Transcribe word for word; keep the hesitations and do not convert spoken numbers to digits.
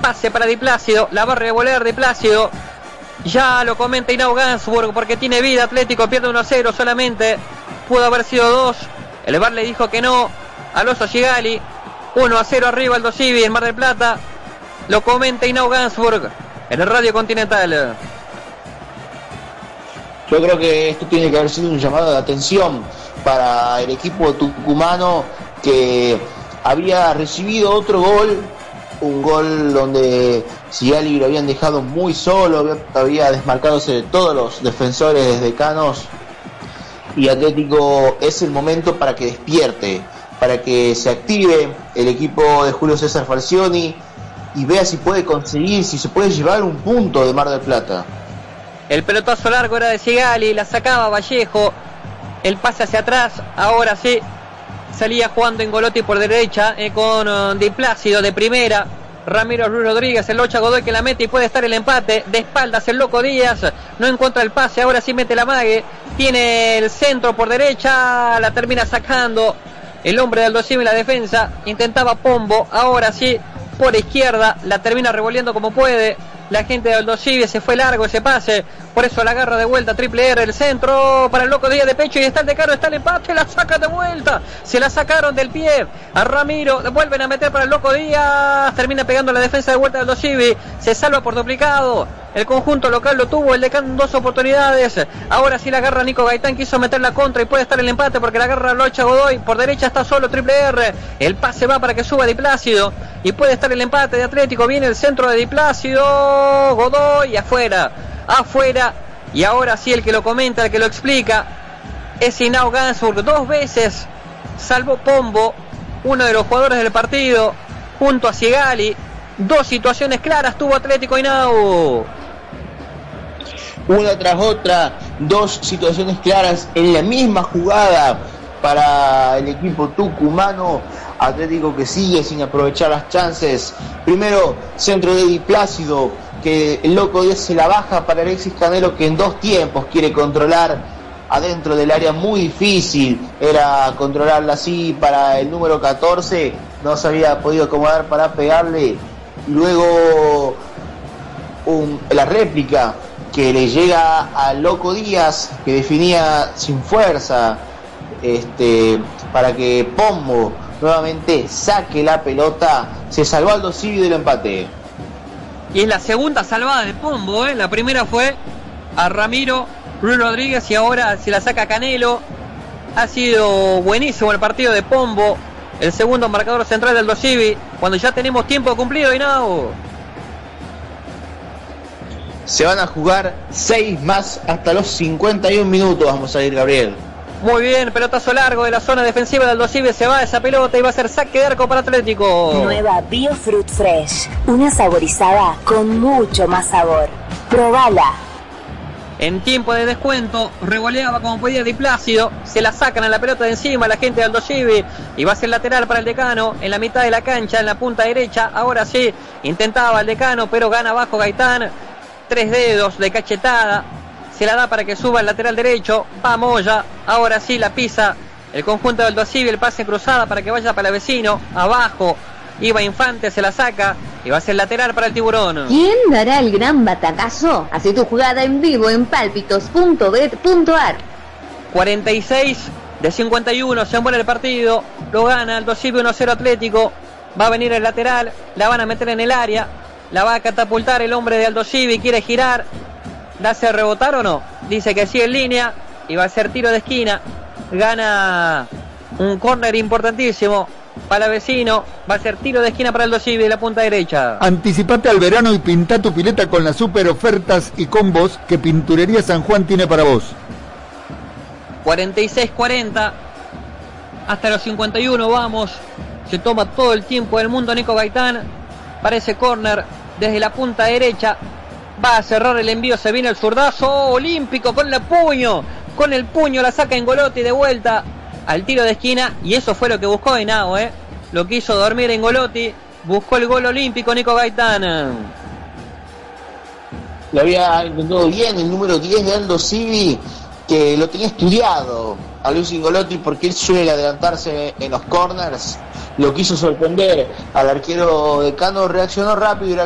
pase para Di Plácido, la va a revolear Di Plácido. Ya lo comenta Hinao Gansburg porque tiene vida. Atlético pierde uno a cero solamente. Pudo haber sido dos. El V A R le dijo que no. Alonso Gigali. uno a cero arriba Aldo Civi en Mar del Plata. Lo comenta Hinao Gansburg en el Radio Continental. Yo creo que esto tiene que haber sido un llamado de atención para el equipo tucumano, que había recibido otro gol, un gol donde Sigali lo habían dejado muy solo, había, había desmarcadose de todos los defensores decanos, y Atlético es el momento para que despierte, para que se active el equipo de Julio César Falcioni y vea si puede conseguir, si se puede llevar un punto de Mar del Plata. El pelotazo largo era de Sigali, la sacaba Vallejo, el pase hacia atrás, ahora sí, salía jugando Ingolotti por derecha, eh, con uh, Di Plácido de primera, Ramiro Ruiz Rodríguez, el Locha Godoy que la mete y puede estar el empate, de espaldas el Loco Díaz, no encuentra el pase, ahora sí mete la mague, tiene el centro por derecha, la termina sacando el hombre de Aldo Civi en la defensa, intentaba Pombo, ahora sí, por izquierda, la termina revolviendo como puede. La gente de Aldo Civi, se fue largo ese pase, por eso la agarra de vuelta Triple R, el centro para el Loco Díaz de pecho y está el decano, está el empate, la saca de vuelta, se la sacaron del pie a Ramiro, vuelven a meter para el Loco Díaz, termina pegando la defensa de vuelta de Aldo Civi, se salva por duplicado, el conjunto local lo tuvo, el decano en dos oportunidades, ahora sí la agarra Nico Gaitán, quiso meter la contra y puede estar el empate porque la agarra Locha Godoy, por derecha está solo Triple R, el pase va para que suba Di Plácido y puede estar el empate de Atlético, viene el centro de Di Plácido, Godoy afuera, afuera, y ahora sí el que lo comenta, el que lo explica es Hinao Gansburg, dos veces salvó Pombo, uno de los jugadores del partido, junto a Sigali, dos situaciones claras tuvo Atlético Hinao. Una tras otra, dos situaciones claras en la misma jugada para el equipo tucumano. Atlético que sigue sin aprovechar las chances. Primero, centro de Di Plácido, que el Loco Díaz se la baja para Alexis Canelo, que en dos tiempos quiere controlar adentro del área, muy difícil era controlarla así para el número catorce, no se había podido acomodar para pegarle. Luego un, la réplica que le llega al Loco Díaz, que definía sin fuerza, este, para que Pombo nuevamente saque la pelota. Se salvó Aldo Civi del empate. Y es la segunda salvada de Pombo, ¿eh? La primera fue a Ramiro Ruiz Rodríguez y ahora se la saca Canelo. Ha sido buenísimo el partido de Pombo, el segundo marcador central del Aldo Civi, cuando ya tenemos tiempo cumplido. Y no, se van a jugar seis más hasta los cincuenta y un minutos. Vamos a ir, Gabriel. Muy bien, pelotazo largo de la zona defensiva del Aldo Civi, se va esa pelota y va a ser saque de arco para Atlético. Nueva Biofruit Fresh, una saborizada con mucho más sabor. Probala. En tiempo de descuento, revoleaba como podía Di Plácido, se la sacan a la pelota de encima la gente de Aldo Civi y va a ser lateral para el decano en la mitad de la cancha, en la punta derecha. Ahora sí, intentaba el decano, pero gana abajo Gaitán, tres dedos de cachetada. Se la da para que suba el lateral derecho, va Moya, ahora sí la pisa el conjunto del Aldo Civi, el pase cruzada para que vaya para el vecino, abajo, iba Infante, se la saca y va a ser lateral para el Tiburón. ¿Quién dará el gran batacazo? Hace tu jugada en vivo en palpitos punto bet punto ar. cuarenta y seis de cincuenta y uno, se muere el partido, lo gana Aldo Civi uno a cero Atlético, va a venir el lateral, la van a meter en el área, la va a catapultar el hombre de Aldo Civi, quiere girar. ¿La hace rebotar o no? Dice que sí en línea y va a ser tiro de esquina. Gana un córner importantísimo para el vecino. Va a ser tiro de esquina para el Aldo Civi de la punta derecha. Anticipate al verano y pinta tu pileta con las super ofertas y combos que Pinturería San Juan tiene para vos. cuarenta y seis cuarenta hasta los cincuenta y uno vamos. Se toma todo el tiempo del mundo Nico Gaitán para ese córner desde la punta derecha. Va a cerrar el envío, se viene el zurdazo olímpico con el puño, con el puño la saca Ingolotti de vuelta al tiro de esquina y eso fue lo que buscó Hinao, ¿eh? Lo quiso dormir Ingolotti, buscó el gol olímpico Nico Gaitán. Lo había intentado bien el número diez de Aldo Civi, que lo tenía estudiado a Luis Ingolotti porque él suele adelantarse en los corners. Lo quiso sorprender al arquero decano, reaccionó rápido y